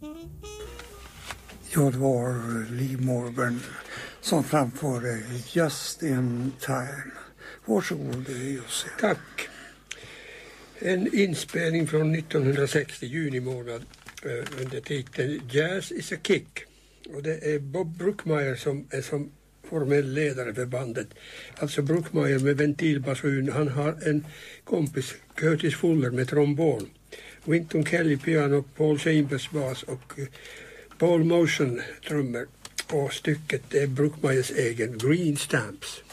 Ja, det var Lee Morgan som framförde Just in Time. Varsågod, Jussi. Tack. En inspelning från 1960, juni månad, under titeln Jazz is a Kick. Och det är Bob Brookmeyer som är som formell ledare för bandet. Alltså Brookmeyer med ventilbasun. Han har en kompis, Curtis Fuller, med trombon. Wynton Kelly piano, Paul Chambers bas och Paul Motion trummor. Och stycket är Brookmeyers egen Green Stamps.